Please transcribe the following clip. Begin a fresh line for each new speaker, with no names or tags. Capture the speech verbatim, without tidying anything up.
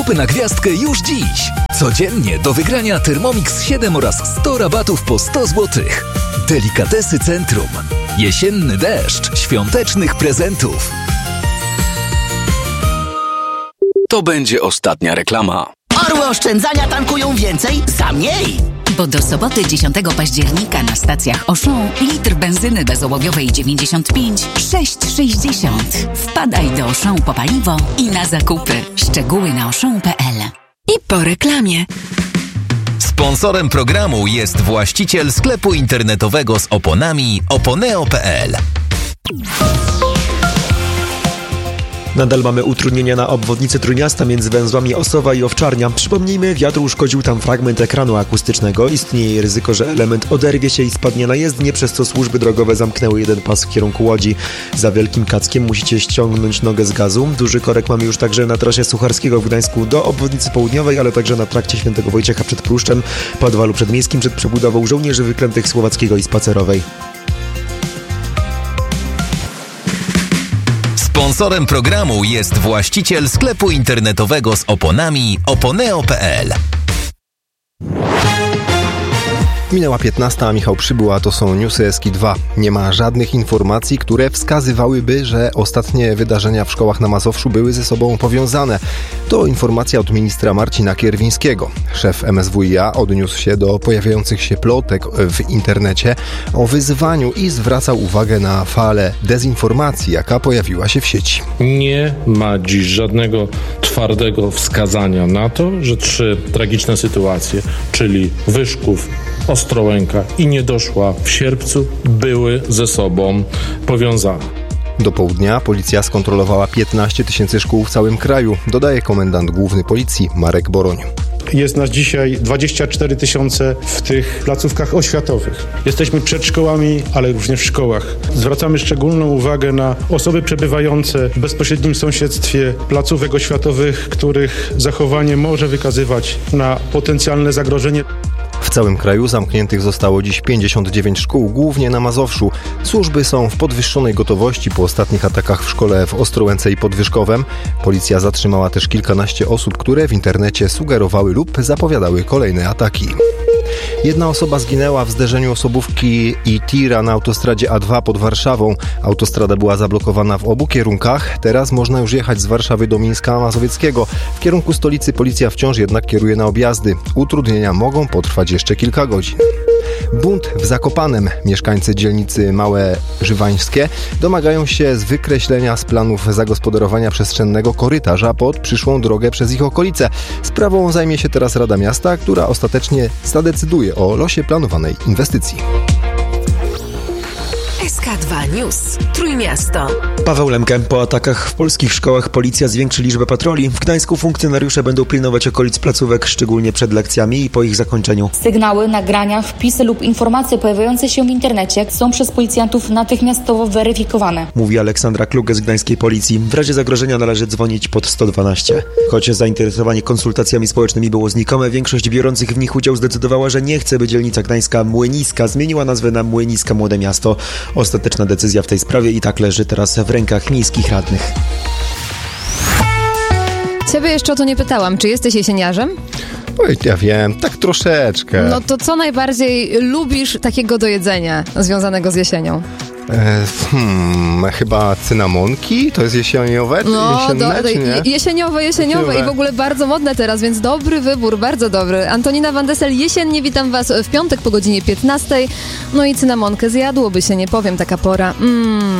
Kupy na gwiazdkę już dziś. Codziennie do wygrania Thermomix siedem oraz sto rabatów po sto złotych. Delikatesy Centrum. Jesienny deszcz świątecznych prezentów. To będzie ostatnia reklama.
Orły oszczędzania tankują więcej za mniej.
Bo do soboty dziesiątego października na stacjach Auchan litr benzyny bezołowiowej dziewięćdziesiąt pięć sześć sześćdziesiąt. Wpadaj do Auchan po paliwo i na zakupy. Szczegóły na auchan kropka p l.
I po reklamie.
Sponsorem programu jest właściciel sklepu internetowego z oponami oponeo kropka p l.
Nadal mamy utrudnienia na obwodnicy Trójmiasta między węzłami Osowa i Owczarnia. Przypomnijmy, wiatr uszkodził tam fragment ekranu akustycznego. Istnieje ryzyko, że element oderwie się i spadnie na jezdnię, przez co służby drogowe zamknęły jeden pas w kierunku Łodzi. Za Wielkim Kackiem musicie ściągnąć nogę z gazu. Duży korek mamy już także na trasie Sucharskiego w Gdańsku do obwodnicy Południowej, ale także na trakcie Świętego Wojciecha przed Pruszczem, Podwalu Przedmiejskim przed przebudową żołnierzy wyklętych Słowackiego i Spacerowej.
Sponsorem programu jest właściciel sklepu internetowego z oponami oponeo kropka p l.
Minęła piętnasta, a Michał Przybył, a to są newsy Eski dwa. Nie ma żadnych informacji, które wskazywałyby, że ostatnie wydarzenia w szkołach na Mazowszu były ze sobą powiązane. To informacja od ministra Marcina Kierwińskiego. Szef M S W i A odniósł się do pojawiających się plotek w internecie o wyzwaniu i zwracał uwagę na falę dezinformacji, jaka pojawiła się w sieci.
Nie ma dziś żadnego twardego wskazania na to, że trzy tragiczne sytuacje, czyli Wyszków, Ostrołęka i Niedoszła w Sierpcu były ze sobą powiązane.
Do południa policja skontrolowała piętnaście tysięcy szkół w całym kraju, dodaje komendant główny policji Marek Boroń.
Jest nas dzisiaj dwadzieścia cztery tysiące w tych placówkach oświatowych. Jesteśmy przed szkołami, ale również w szkołach. Zwracamy szczególną uwagę na osoby przebywające w bezpośrednim sąsiedztwie placówek oświatowych, których zachowanie może wykazywać na potencjalne zagrożenie.
W całym kraju zamkniętych zostało dziś pięćdziesiąt dziewięć szkół, głównie na Mazowszu. Służby są w podwyższonej gotowości po ostatnich atakach w szkole w Ostrołęce i Podwyżkowem. Policja zatrzymała też kilkanaście osób, które w internecie sugerowały lub zapowiadały kolejne ataki. Jedna osoba zginęła w zderzeniu osobówki i tira na autostradzie A dwa pod Warszawą. Autostrada była zablokowana w obu kierunkach. Teraz można już jechać z Warszawy do Mińska Mazowieckiego. W kierunku stolicy policja wciąż jednak kieruje na objazdy. Utrudnienia mogą potrwać jeszcze kilka godzin. Bunt w Zakopanem. Mieszkańcy dzielnicy Małe Żywańskie domagają się z wykreślenia z planów zagospodarowania przestrzennego korytarza pod przyszłą drogę przez ich okolice. Sprawą zajmie się teraz Rada Miasta, która ostatecznie zadecyduje o losie planowanej inwestycji.
S K dwa News. Trójmiasto.
Paweł Lemke. Po atakach w polskich szkołach policja zwiększy liczbę patroli. W Gdańsku funkcjonariusze będą pilnować okolic placówek, szczególnie przed lekcjami i po ich zakończeniu.
Sygnały, nagrania, wpisy lub informacje pojawiające się w internecie są przez policjantów natychmiastowo weryfikowane.
Mówi Aleksandra Kluge z gdańskiej policji. W razie zagrożenia należy dzwonić pod sto dwanaście. Choć zainteresowanie konsultacjami społecznymi było znikome, większość biorących w nich udział zdecydowała, że nie chce, by dzielnica gdańska Młyniska zmieniła nazwę na Młyniska Młode Miasto. Ostateczna decyzja w tej sprawie i tak leży teraz w rękach miejskich radnych.
Ciebie jeszcze o to nie pytałam. Czy jesteś jesieniarzem?
Oj, ja wiem, tak troszeczkę.
No to co najbardziej lubisz takiego do jedzenia związanego z jesienią?
E, hmm, chyba cynamonki? To jest jesieniowe?
No,
jesienne,
do, jesieniowe, jesieniowe, jesieniowe i w ogóle bardzo modne teraz, więc dobry wybór, bardzo dobry. Antonina Van Dessel, jesiennie witam was w piątek po godzinie piętnastej. No i cynamonkę zjadłoby się, nie powiem, taka pora. Mmm.